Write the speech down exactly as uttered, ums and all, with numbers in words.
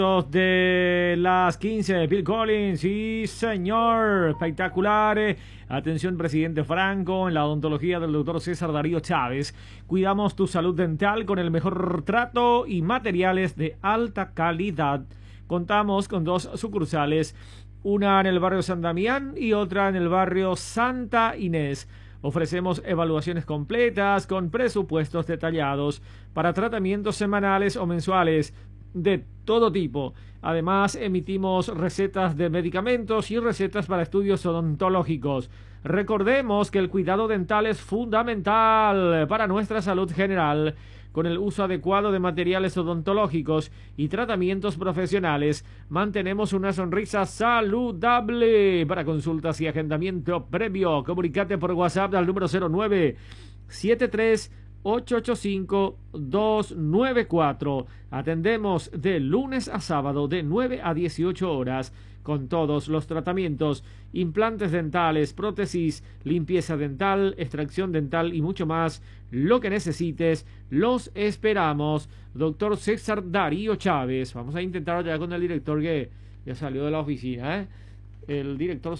De las quince, Phil Collins, sí señor, espectacular. eh. Atención, presidente Franco, en la odontología del doctor César Darío Chávez. Cuidamos tu salud dental con el mejor trato y materiales de alta calidad. Contamos con dos sucursales, una en el barrio San Damián y otra en el barrio Santa Inés. Ofrecemos evaluaciones completas con presupuestos detallados para tratamientos semanales o mensuales de todo tipo. Además, emitimos recetas de medicamentos y recetas para estudios odontológicos. Recordemos que el cuidado dental es fundamental para nuestra salud general. Con el uso adecuado de materiales odontológicos y tratamientos profesionales, mantenemos una sonrisa saludable. Para consultas y agendamiento previo, comunícate por WhatsApp al número cero nueve siete tres ocho ocho cinco dos nueve cuatro. Atendemos de lunes a sábado de nueve a dieciocho horas con todos los tratamientos, implantes dentales, prótesis, limpieza dental, extracción dental y mucho más. Lo que necesites, los esperamos. Doctor César Darío Chávez. Vamos a intentar ya con el director que ya salió de la oficina, ¿eh? El director